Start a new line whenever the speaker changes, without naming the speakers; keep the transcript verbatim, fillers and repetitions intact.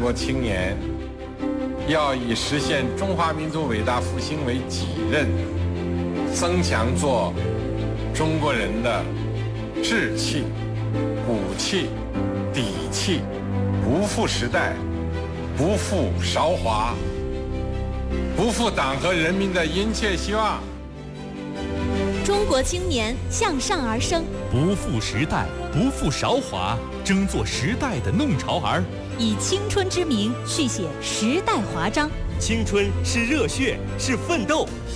国青年要以实现中华民族伟大复兴为己任，增强做中国人的志气、骨气、底气，不负时代，不负韶华，不负党和人民的殷切希望。
中国青年向上而生，
不负时代，不负韶华，争做时代的弄潮儿，
以青春之名续写时代华章。
青春是热血，是奋斗。